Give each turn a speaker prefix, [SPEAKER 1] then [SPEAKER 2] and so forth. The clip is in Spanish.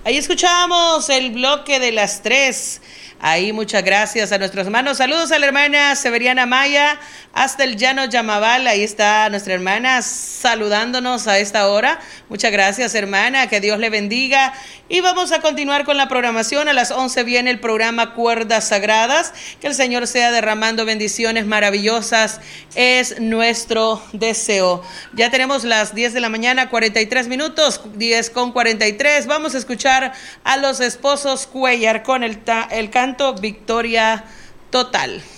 [SPEAKER 1] Ahí escuchamos el bloque de las 3. Ahí muchas gracias a nuestros hermanos. Saludos a la hermana Severiana Maya hasta el Llano Yamabal. Ahí está nuestra hermana saludándonos a esta hora. Muchas gracias, hermana. Que Dios le bendiga. Y vamos a continuar con la programación. A las 11 viene el programa Cuerdas Sagradas. Que el Señor sea derramando bendiciones maravillosas. Es nuestro deseo. Ya tenemos las 10 de la mañana, 43 minutos. 10:43. Vamos a escuchar a los esposos Cuellar con el canto Victoria Total.